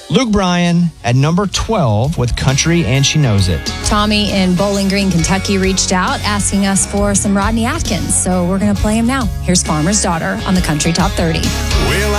Luke Bryan at number 12 with Country and She Knows It. Tommy in Bowling Green, Kentucky reached out asking us for some Rodney Atkins. So we're going to play him now. Here's Farmer's Daughter on the Country Top 30. Well,